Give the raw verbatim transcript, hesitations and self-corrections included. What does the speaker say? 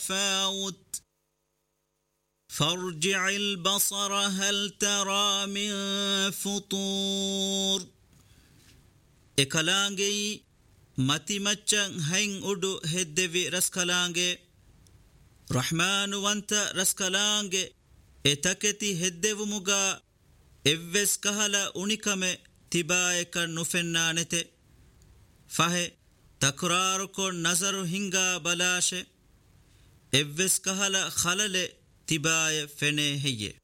فاوت فارجع البصر هل ترى من فطور إكلانجي متي مچن هين أدو هدوي رسكلانجي رحمن وانت رسكلانجي إتكتي هدو مغا إفس كهلا أنيكم تبايك نفنانته فهي تكراركو نظر هنگا بلاشه إفس كهلا خلل تباي فنه هي